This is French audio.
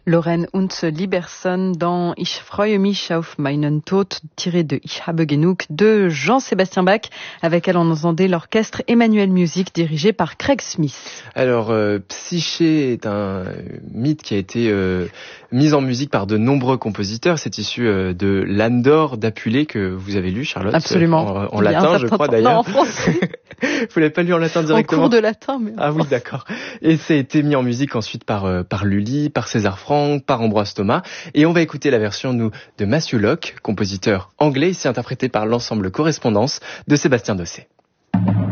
Lorraine und Liberson dans Ich freue mich auf meinen Tod, tiré de Ich habe genug de Jean-Sébastien Bach, avec elle on entendait l'orchestre Emmanuel Music dirigé par Craig Smith. Alors, Psyché est un mythe qui a été mis en musique par de nombreux compositeurs. C'est issu de Landor d'Apulé que vous avez lu, Charlotte. Absolument. En latin, je crois d'ailleurs. Non, en français. Vous l'avez pas lu en latin directement? En cours de latin, mais... Ah oui, d'accord. Et ça a été mis en musique ensuite par Lully, par César Franck, par Ambroise Thomas. Et on va écouter la version, nous, de Matthew Locke, compositeur anglais, ici interprété par l'ensemble Correspondance de Sébastien Dosset.